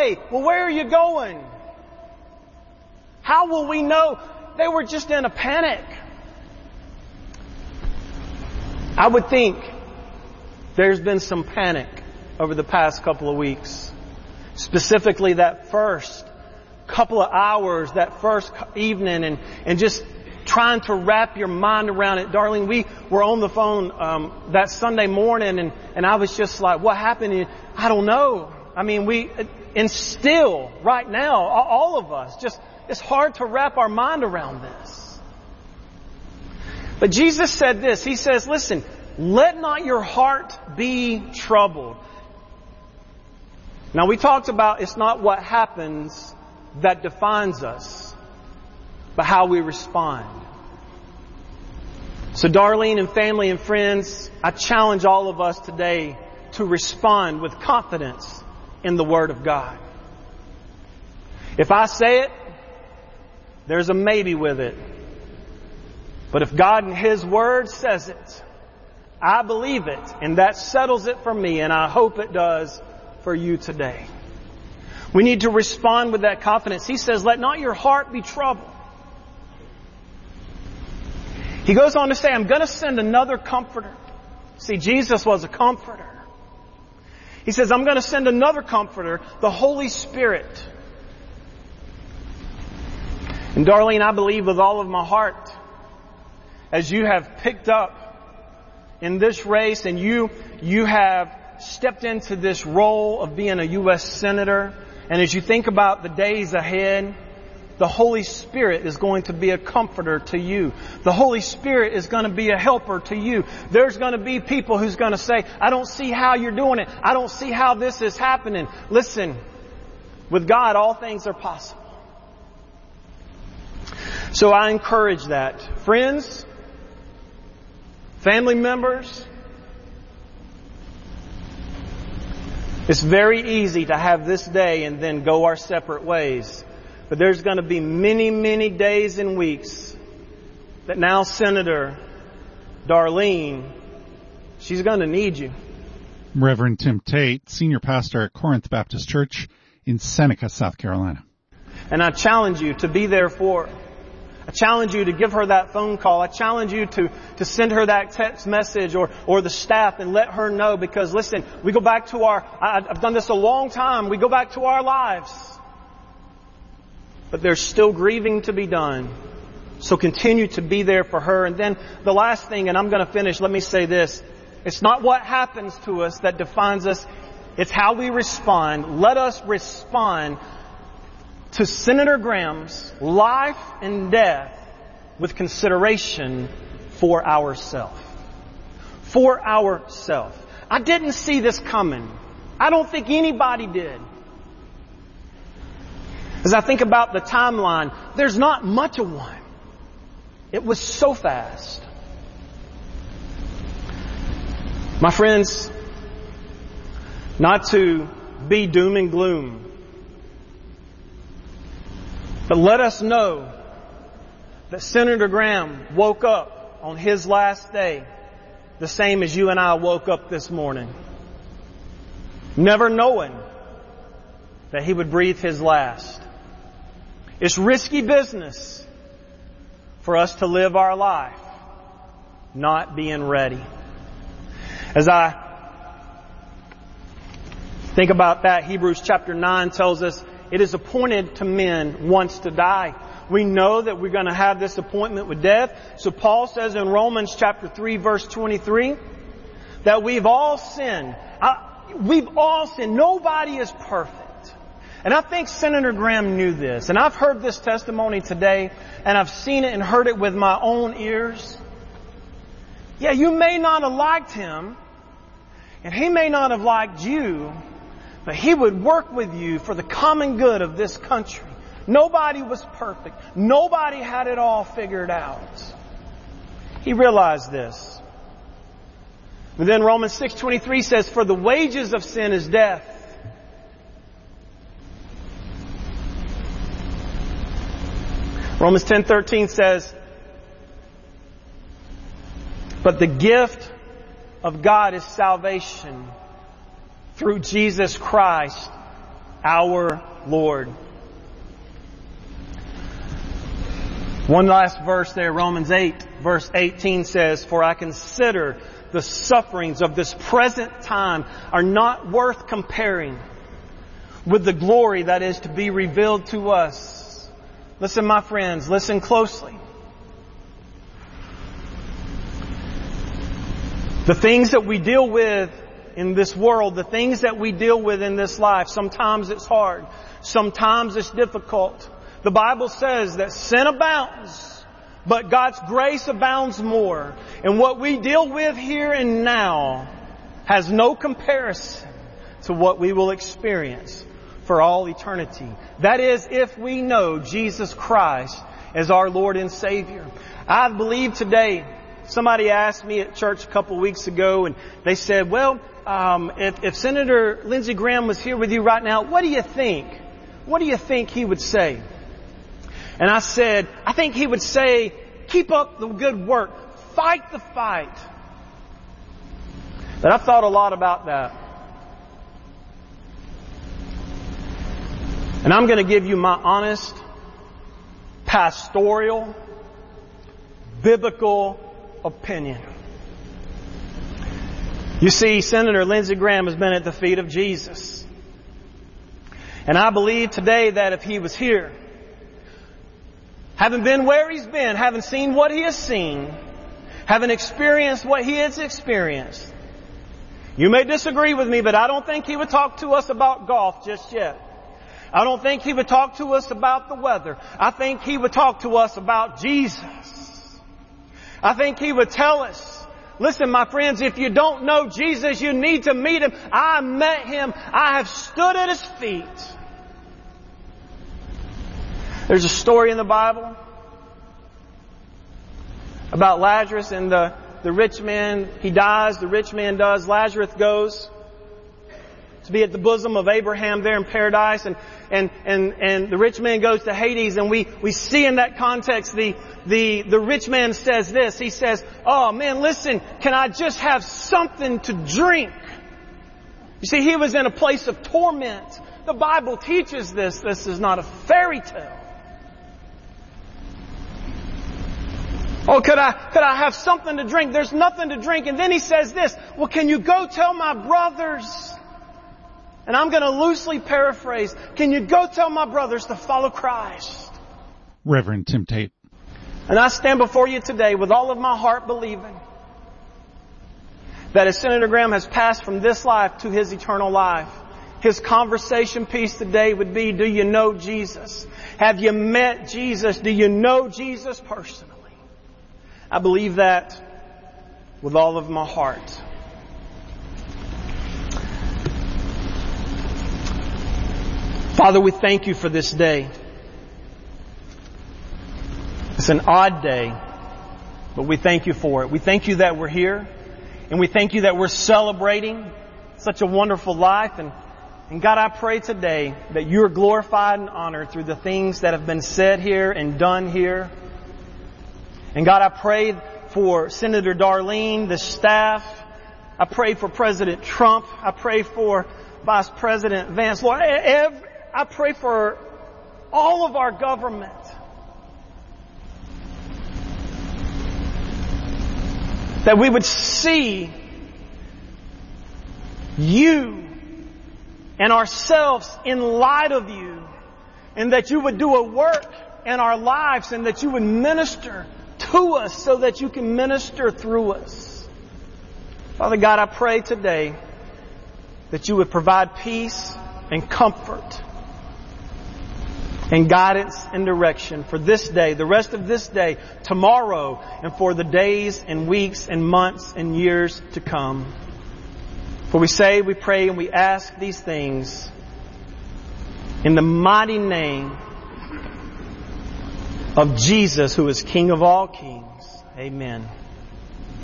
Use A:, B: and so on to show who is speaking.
A: way. Well, where are you going? How will we know? They were just in a panic. I would think there's been some panic over the past couple of weeks. Specifically that first couple of hours, that first evening, and just trying to wrap your mind around it. Darlene, we were on the phone that Sunday morning, and I was just like, what happened? I don't know. I mean, and still, right now, all of us, just, it's hard to wrap our mind around this. But Jesus said this. He says, listen, let not your heart be troubled. Now, we talked about it's not what happens that defines us, but how we respond. So Darlene and family and friends, I challenge all of us today to respond with confidence in the Word of God. If I say it, there's a maybe with it. But if God in His Word says it, I believe it, and that settles it for me, and I hope it does for you today. We need to respond with that confidence. He says, let not your heart be troubled. He goes on to say, I'm going to send another comforter. See, Jesus was a comforter. He says, I'm going to send another comforter, the Holy Spirit. And Darlene, I believe with all of my heart, as you have picked up in this race and you have stepped into this role of being a U.S. Senator, and as you think about the days ahead, the Holy Spirit is going to be a comforter to you. The Holy Spirit is going to be a helper to you. There's going to be people who's going to say, I don't see how you're doing it. I don't see how this is happening. Listen, with God, all things are possible. So I encourage that. Friends, family members, it's very easy to have this day and then go our separate ways. But there's going to be many, many days and weeks that now Senator Darlene, she's going to need you.
B: Reverend Tim Tate, Senior Pastor at Corinth Baptist Church in Seneca, South Carolina.
A: And I challenge you to be there for her. I challenge you to give her that phone call. I challenge you to send her that text message or the staff and let her know, because listen, we go back to I've done this a long time. We go back to our lives. But there's still grieving to be done. So continue to be there for her. And then the last thing, and I'm going to finish, let me say this. It's not what happens to us that defines us. It's how we respond. Let us respond to Senator Graham's life and death with consideration for ourselves. For ourselves. I didn't see this coming. I don't think anybody did. As I think about the timeline, there's not much of one. It was so fast. My friends, not to be doom and gloom, but let us know that Senator Graham woke up on his last day the same as you and I woke up this morning, never knowing that he would breathe his last. It's risky business for us to live our life not being ready. As I think about that, Hebrews chapter 9 tells us it is appointed to men once to die. We know that we're going to have this appointment with death. So Paul says in Romans chapter 3 verse 23 that we've all sinned. We've all sinned. Nobody is perfect. And I think Senator Graham knew this. And I've heard this testimony today, and I've seen it and heard it with my own ears. Yeah, you may not have liked him, and he may not have liked you, but he would work with you for the common good of this country. Nobody was perfect. Nobody had it all figured out. He realized this. But then Romans 6:23 says, for the wages of sin is death. Romans 10:13 says, but the gift of God is salvation through Jesus Christ our Lord. One last verse there, Romans 8, verse 18 says, "For I consider the sufferings of this present time are not worth comparing with the glory that is to be revealed to us." Listen, my friends, listen closely. The things that we deal with in this world, the things that we deal with in this life, sometimes it's hard. Sometimes it's difficult. The Bible says that sin abounds, but God's grace abounds more. And what we deal with here and now has no comparison to what we will experience for all eternity. That is, if we know Jesus Christ as our Lord and Savior. I believe today, somebody asked me at church a couple weeks ago, and they said, well, if Senator Lindsey Graham was here with you right now, what do you think? What do you think he would say? And I said, I think he would say, keep up the good work. Fight the fight. But I've thought a lot about that. And I'm going to give you my honest, pastoral, biblical opinion. You see, Senator Lindsey Graham has been at the feet of Jesus. And I believe today that if he was here, having been where he's been, having seen what he has seen, having experienced what he has experienced, you may disagree with me, but I don't think he would talk to us about golf just yet. I don't think he would talk to us about the weather. I think he would talk to us about Jesus. I think he would tell us, listen, my friends, if you don't know Jesus, you need to meet Him. I met Him. I have stood at His feet. There's a story in the Bible about Lazarus and the rich man. He dies, the rich man does. Lazarus goes to be at the bosom of Abraham there in paradise, and the rich man goes to Hades, and we see in that context the rich man says this. He says, "Oh man, listen, can I just have something to drink?" You see, he was in a place of torment. The Bible teaches this. This is not a fairy tale. Oh, could I have something to drink? There's nothing to drink. And then he says this, well, can you go tell my brothers? And I'm going to loosely paraphrase. Can you go tell my brothers to follow Christ?
B: Reverend Tim Tate.
A: And I stand before you today with all of my heart believing that as Senator Graham has passed from this life to his eternal life, his conversation piece today would be, do you know Jesus? Have you met Jesus? Do you know Jesus personally? I believe that with all of my heart. Father, we thank You for this day. It's an odd day, but we thank You for it. We thank You that we're here, and we thank You that we're celebrating such a wonderful life. And God, I pray today that You are glorified and honored through the things that have been said here and done here. And God, I pray for Senator Darlene, the staff. I pray for President Trump. I pray for Vice President Vance. Lord, I pray for all of our government. That we would see You and ourselves in light of You. And that You would do a work in our lives, and that You would minister to us so that You can minister through us. Father God, I pray today that You would provide peace and comfort and guidance and direction for this day, the rest of this day, tomorrow, and for the days and weeks and months and years to come. For we say, we pray, and we ask these things in the mighty name of Jesus, who is King of all kings. Amen.